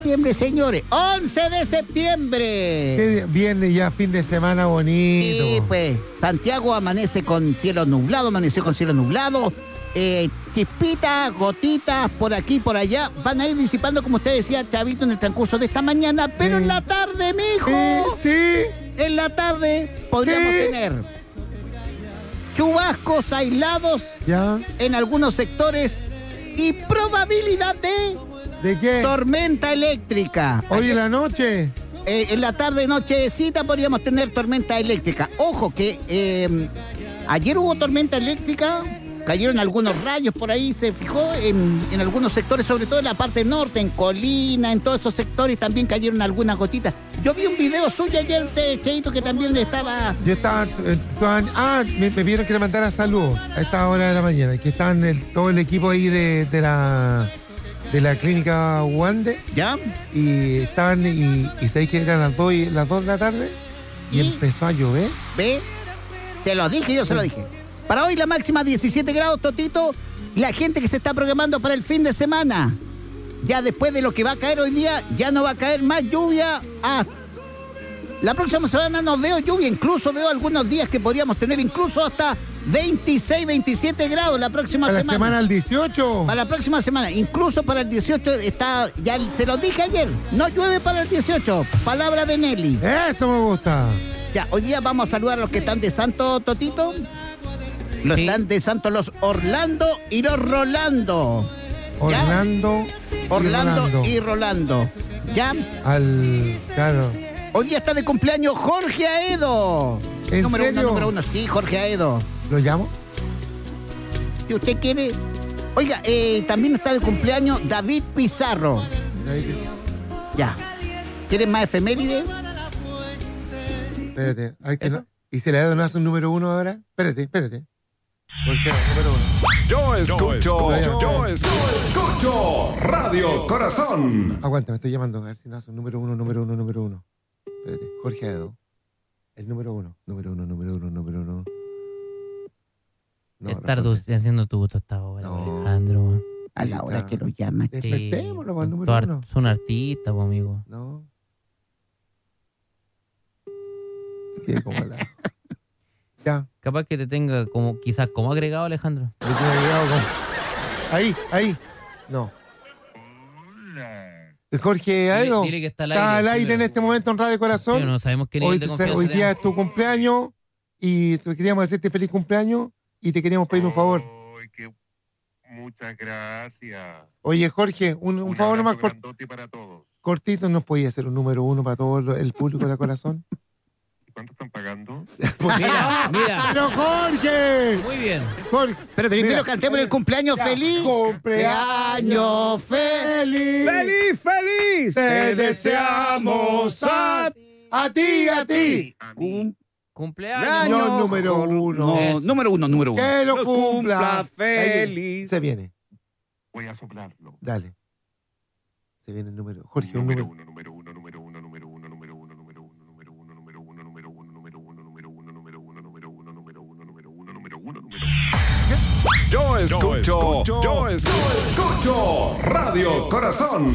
Septiembre, señores, 11 de septiembre. Viernes ya, fin de semana bonito. Sí, pues, Santiago amaneció con cielo nublado, chispitas, gotitas, por aquí, por allá, van a ir disipando, como usted decía, Chavito, en el transcurso de esta mañana, pero en la tarde, mijo. Sí. En la tarde podríamos tener chubascos aislados en algunos sectores y probabilidad ¿De qué? tormenta eléctrica. Hoy en la noche. En la tarde, nochecita, podríamos tener tormenta eléctrica. Ojo que ayer hubo tormenta eléctrica, cayeron algunos rayos por ahí, se fijó en algunos sectores, sobre todo en la parte norte, en Colina, en todos esos sectores también cayeron algunas gotitas. Yo vi un video suyo ayer, Cheito, que también estaba... Yo estaba me pidieron que le mandara saludos a esta hora de la mañana, que estaban todo el equipo ahí de la clínica Wande. ¿Ya? Y estaban, y sabéis que eran las 2 de la tarde y empezó a llover. ¿Ve? Se lo dije. Para hoy la máxima 17 grados, Totito. La gente que se está programando para el fin de semana. Ya después de lo que va a caer hoy día, ya no va a caer más lluvia. La próxima semana no veo lluvia, incluso veo algunos días que podríamos tener incluso hasta 26, 27 grados la próxima semana. ¿Para la semana al 18? Para la próxima semana, incluso para el 18 está, ya se lo dije ayer, no llueve para el 18, palabra de Nelly. Eso me gusta. Ya, hoy día vamos a saludar a los que están de santo, Totito. Los están de santo, los Orlando y los Rolando. Orlando y Rolando. ¿Ya? Claro. Hoy día está de cumpleaños Jorge Aedo. ¿En serio? Número uno, sí, Jorge Aedo. ¿Lo llamo? Si usted quiere. Oiga, también está de cumpleaños David Pizarro. Ya. ¿Quieres más efemérides? Espérate. ¿Y se le da no hace un número 1 ahora? Espérate. Porque número 1. Yo escucho Radio Corazón. Aguanta, me estoy llamando. A ver si no hace un número 1. Espérate. Jorge Aedo. El número 1. Número 1. Estar haciendo tu tostado, Alejandro. A la hora que lo llamas. Despertémoslo para el número 1. Son artistas, amigo. No. Qué como la... Ya. Capaz que te tenga quizás como agregado, Alejandro. Me tiene agregado como... Ahí. No. Jorge Aedo. Dile que está al aire en este momento en Radio Corazón. Pero no sabemos quién es. Hoy día es tu cumpleaños y queríamos decirte feliz cumpleaños y te queríamos pedir un favor. Muchas gracias. Oye, Jorge, un favor nomás cortito. ¿Nos podía hacer un número 1 para todo el público de Corazón? ¿Cuánto están pagando? Mira. ¡Pero Jorge! Muy bien. Jorge, pero primero cantemos el cumpleaños feliz. ¡Cumpleaños feliz! ¡Feliz! Te deseamos a ti. Cumpleaños. Número 1. Número uno. Que lo cumpla feliz. Se viene. Voy a soplarlo. Dale. Se viene el número. Jorge, número un número. Número uno. Yo escucho Radio Corazón.